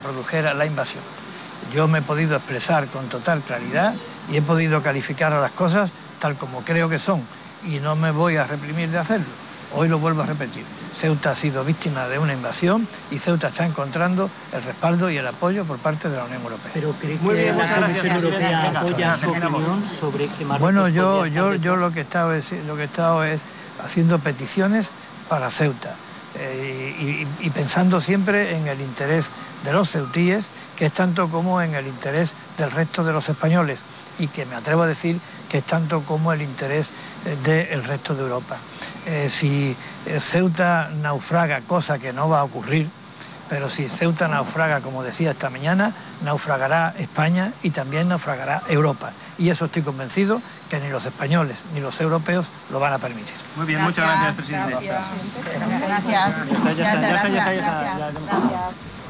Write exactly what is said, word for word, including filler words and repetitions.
produjera la invasión. Yo me he podido expresar con total claridad y he podido calificar a las cosas tal como creo que son y no me voy a reprimir de hacerlo. Hoy lo vuelvo a repetir. Ceuta ha sido víctima de una invasión y Ceuta está encontrando el respaldo y el apoyo por parte de la Unión Europea. ¿Pero cree que la Comisión Europea apoya su opinión sobre que Marruecos Bueno, yo, podría yo, estar yo lo que he estado es, lo que he estado es haciendo peticiones para Ceuta eh, y, y pensando siempre en el interés de los ceutíes, que es tanto como en el interés del resto de los españoles y que me atrevo a decir que es tanto como el interés del resto de Europa. Eh, si Ceuta naufraga, cosa que no va a ocurrir, pero si Ceuta naufraga, como decía esta mañana, naufragará España y también naufragará Europa. Y eso estoy convencido que ni los españoles ni los europeos lo van a permitir. Muy bien, Gracias, muchas gracias, presidente. Gracias. Gracias. Ya está, ya está, ya está, ya está, ya está. Gracias. Gracias.